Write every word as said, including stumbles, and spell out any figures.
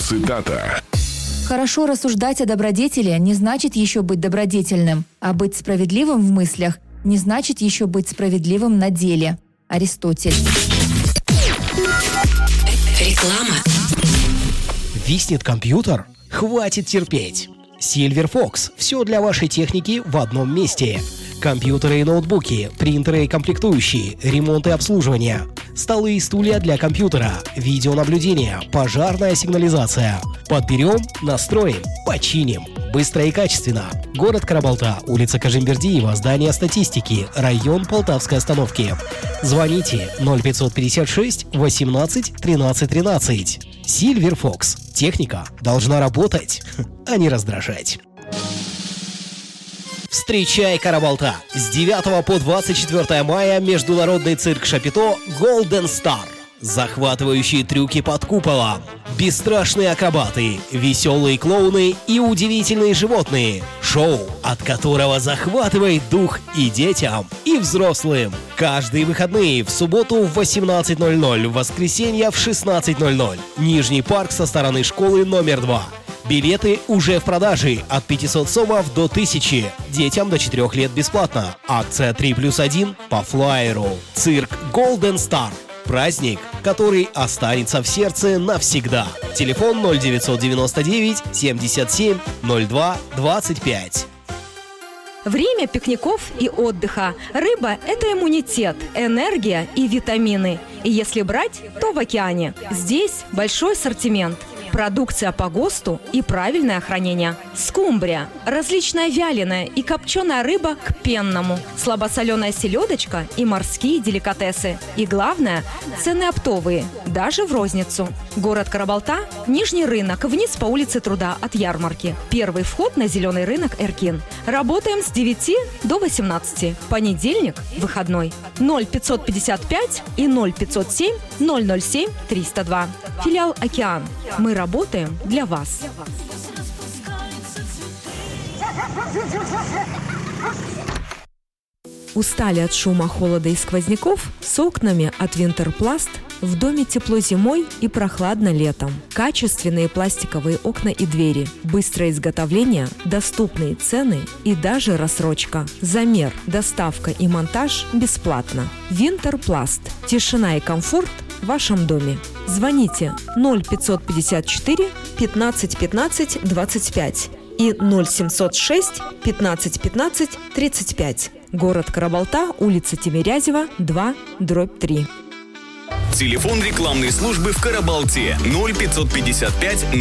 Цитата. Хорошо рассуждать о добродетели не значит еще быть добродетельным, а быть справедливым в мыслях не значит еще быть справедливым на деле. Аристотель. Реклама. Виснет компьютер? Хватит терпеть. Silverfox. Все для вашей техники в одном месте. Компьютеры и ноутбуки, принтеры и комплектующие, ремонт и обслуживание, столы и стулья для компьютера, видеонаблюдение, пожарная сигнализация. Подберем, настроим, починим. Быстро и качественно. Город Карабалта, улица Кажимбердиева, здание статистики, район Полтавской остановки. Звоните ноль пятьсот пятьдесят шесть восемнадцать тринадцать тринадцать. Silverfox. Техника должна работать, а не раздражать. Встречай Карабалта! С девятого по двадцать четвёртое мая международный цирк Шапито Golden Star. Захватывающие трюки под куполом, бесстрашные акробаты, веселые клоуны и удивительные животные. Шоу, от которого захватывает дух и детям, и взрослым. Каждые выходные в субботу в восемнадцать ноль ноль, в воскресенье в шестнадцать ноль ноль. Нижний парк со стороны школы номер два. Билеты уже в продаже от пятисот сомов до тысячи. Детям до четырёх лет бесплатно. Акция три плюс один по флайеру. Цирк Golden Star. Праздник, который останется в сердце навсегда. Телефон ноль девятьсот девяносто девять семьдесят семь ноль два двадцать пять. Время пикников и отдыха. Рыба – это иммунитет, энергия и витамины. И если брать, то в океане. Здесь большой ассортимент. Продукция по ГОСТу и правильное хранение. Скумбрия, различная вяленая и копченая рыба к пенному, слабосоленая селедочка и морские деликатесы. И главное – цены оптовые, даже в розницу. Город Карабалта, Нижний рынок, вниз по улице Труда от ярмарки. Первый вход на зеленый рынок Эркин. Работаем с девяти до восемнадцати. Понедельник – выходной. ноль пятьсот пятьдесят пять и ноль пятьсот семь ноль ноль семь триста два. Филиал «Океан». Мы работаем для вас. Устали от шума, холода и сквозняков? С окнами от Винтерпласт в доме тепло зимой и прохладно летом. Качественные пластиковые окна и двери, быстрое изготовление, доступные цены и даже рассрочка. Замер, доставка и монтаж бесплатно. Винтерпласт. Тишина и комфорт в вашем доме. Звоните ноль пятьсот пятьдесят четыре пятнадцать пятнадцать двадцать пять и ноль семьсот шесть пятнадцать пятнадцать тридцать пять. Город Карабалта, улица Тимирязева, два, дробь три. Телефон рекламной службы в Карабалте ноль пятьсот пятьдесят пять